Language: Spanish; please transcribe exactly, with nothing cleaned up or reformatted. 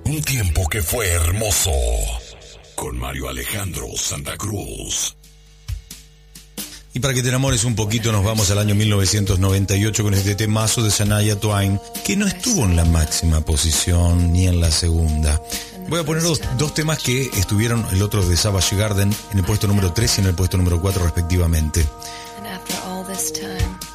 Un tiempo que fue hermoso. Con Mario Alejandro Santa Cruz. Y para que te enamores un poquito nos vamos al año mil novecientos noventa y ocho con este temazo de Shania Twain, que no estuvo en la máxima posición ni en la segunda. Voy a poner dos, dos temas que estuvieron, el otro de Savage Garden, en el puesto número tres y en el puesto número cuatro respectivamente. And after all this time,